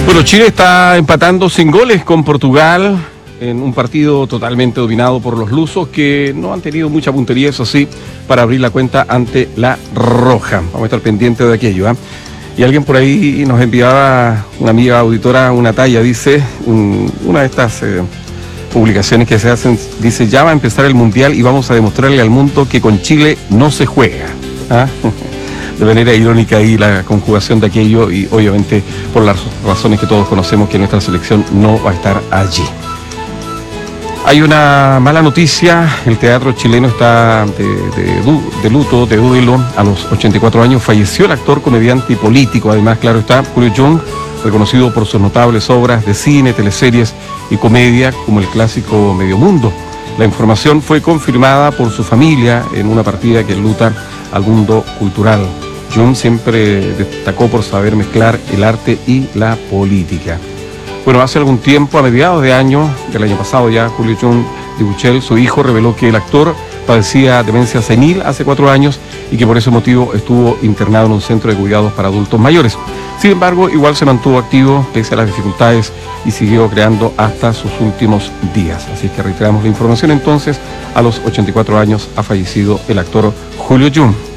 Bueno, Chile está empatando sin goles con Portugal en un partido totalmente dominado por los lusos que no han tenido mucha puntería, eso sí, para abrir la cuenta ante la Roja. Vamos a estar pendientes de aquello, ¿eh? Y alguien por ahí nos enviaba, una amiga auditora, una talla, dice, una de estas publicaciones que se hacen, dice, ya va a empezar el Mundial y vamos a demostrarle al mundo que con Chile no se juega. ¿Ah? De manera irónica ahí la conjugación de aquello y obviamente por las razones que todos conocemos que nuestra selección no va a estar allí. Hay una mala noticia, el teatro chileno está de luto, de duelo. A los 84 años falleció el actor, comediante y político, además, claro está, Julio Jung, reconocido por sus notables obras de cine, teleseries y comedia, como el clásico Medio Mundo. La información fue confirmada por su familia en una partida que enluta al mundo cultural. Jung siempre destacó por saber mezclar el arte y la política. Bueno, hace algún tiempo, a mediados de año, del año pasado ya, Julio Jung de Buchel, su hijo, reveló que el actor padecía demencia senil hace 4 años y que por ese motivo estuvo internado en un centro de cuidados para adultos mayores. Sin embargo, igual se mantuvo activo pese a las dificultades y siguió creando hasta sus últimos días. Así que reiteramos la información entonces, a los 84 años ha fallecido el actor Julio Jung.